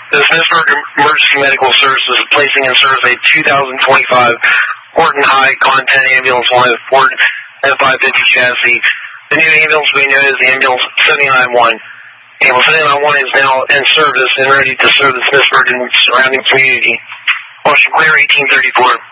The Smithsburg Emergency Medical Services is placing in service a 2025 Horton High Content Ambulance line with Ford F550 chassis. The new ambulance being known as the Ambulance 791. Ambulance 791 is now in service and ready to serve the Smithsburg and surrounding community. Motion clear, 1834.